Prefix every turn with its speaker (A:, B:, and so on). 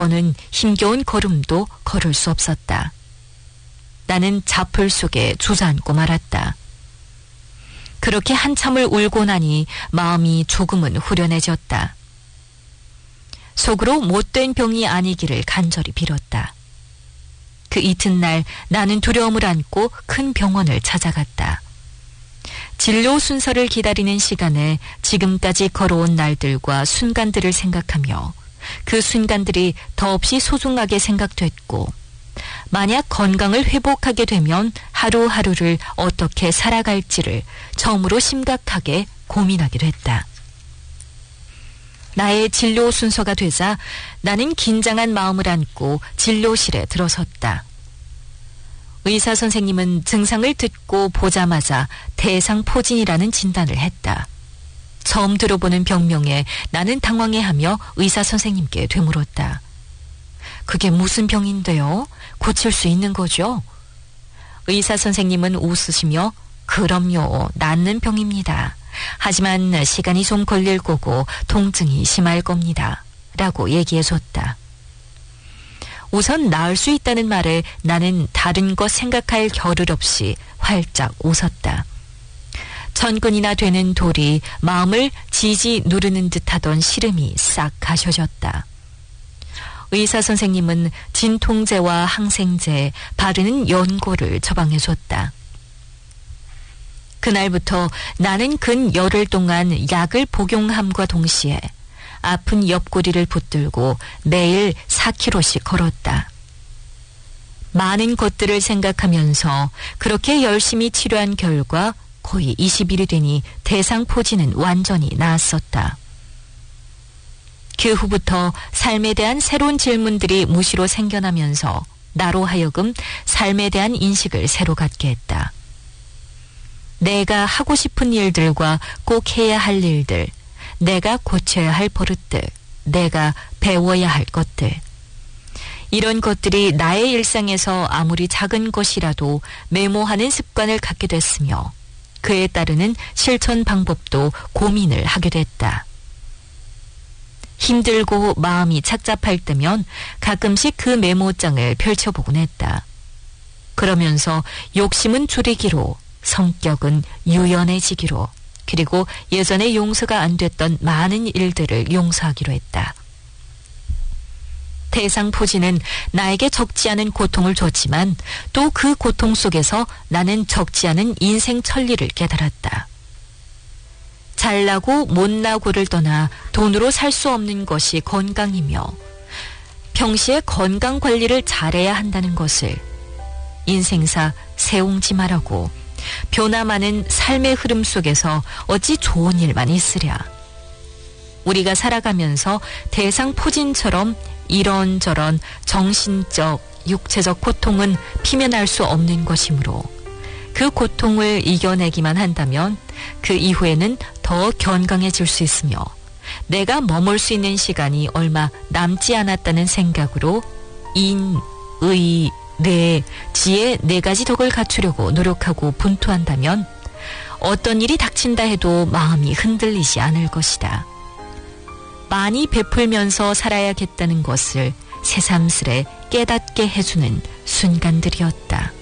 A: 는 힘겨운 걸음도 걸을 수 없었다. 나는 자풀 속에 주저앉고 말았다. 그렇게 한참을 울고 나니 마음이 조금은 후련해졌다. 속으로 못된 병이 아니기를 간절히 빌었다. 그 이튿날 나는 두려움을 안고 큰 병원을 찾아갔다. 진료 순서를 기다리는 시간에 지금까지 걸어온 날들과 순간들을 생각하며 그 순간들이 더없이 소중하게 생각됐고, 만약 건강을 회복하게 되면 하루하루를 어떻게 살아갈지를 처음으로 심각하게 고민하게 됐다. 나의 진료 순서가 되자 나는 긴장한 마음을 안고 진료실에 들어섰다. 의사 선생님은 증상을 듣고 보자마자 대상포진이라는 진단을 했다. 처음 들어보는 병명에 나는 당황해하며 의사 선생님께 되물었다. 그게 무슨 병인데요? 고칠 수 있는 거죠? 의사 선생님은 웃으시며 그럼요, 낫는 병입니다. 하지만 시간이 좀 걸릴 거고 통증이 심할 겁니다. 라고 얘기해줬다. 우선 나을 수 있다는 말에 나는 다른 것 생각할 겨를 없이 활짝 웃었다. 천근이나 되는 돌이 마음을 지지 누르는 듯하던 시름이 싹 가셔졌다. 의사 선생님은 진통제와 항생제, 바르는 연고를 처방해줬다. 그날부터 나는 근 열흘 동안 약을 복용함과 동시에 아픈 옆구리를 붙들고 매일 4km씩 걸었다. 많은 것들을 생각하면서 그렇게 열심히 치료한 결과 거의 20일이 되니 대상포진은 완전히 나았었다. 그 후부터 삶에 대한 새로운 질문들이 무시로 생겨나면서 나로 하여금 삶에 대한 인식을 새로 갖게 했다. 내가 하고 싶은 일들과 꼭 해야 할 일들, 내가 고쳐야 할 버릇들, 내가 배워야 할 것들. 이런 것들이 나의 일상에서 아무리 작은 것이라도 메모하는 습관을 갖게 됐으며 그에 따르는 실천 방법도 고민을 하게 됐다. 힘들고 마음이 착잡할 때면 가끔씩 그 메모장을 펼쳐보곤 했다. 그러면서 욕심은 줄이기로, 성격은 유연해지기로, 그리고 예전에 용서가 안 됐던 많은 일들을 용서하기로 했다. 대상포진은 나에게 적지 않은 고통을 줬지만 또 그 고통 속에서 나는 적지 않은 인생 천리를 깨달았다. 잘나고 못나고를 떠나 돈으로 살 수 없는 것이 건강이며 평시에 건강 관리를 잘해야 한다는 것을, 인생사 세옹지마라고 변화많은 삶의 흐름 속에서 어찌 좋은 일만 있으랴. 우리가 살아가면서 대상포진처럼 이런저런 정신적, 육체적 고통은 피면할 수 없는 것이므로 그 고통을 이겨내기만 한다면 그 이후에는 더 건강해질 수 있으며 내가 머물 수 있는 시간이 얼마 남지 않았다는 생각으로 인, 의, 내, 지혜 4가지 덕을 갖추려고 노력하고 분투한다면 어떤 일이 닥친다 해도 마음이 흔들리지 않을 것이다. 많이 베풀면서 살아야겠다는 것을 새삼스레 깨닫게 해주는 순간들이었다.